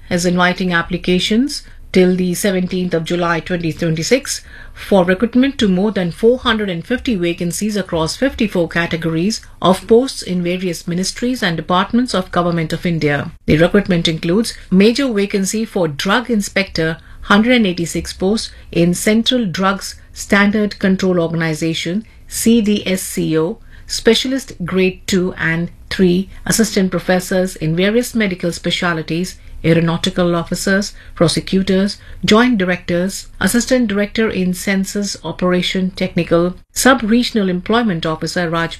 is inviting applications till the 17th of July 2026 for recruitment to more than 450 vacancies across 54 categories of posts in various ministries and departments of Government of India. The recruitment includes major vacancy for Drug Inspector, 186 posts in Central Drugs Standard Control Organization, CDSCO, Specialist Grade 2 and 3 assistant professors in various medical specialties, aeronautical officers, prosecutors, joint directors, assistant director in census operation technical, sub-regional employment officer Raj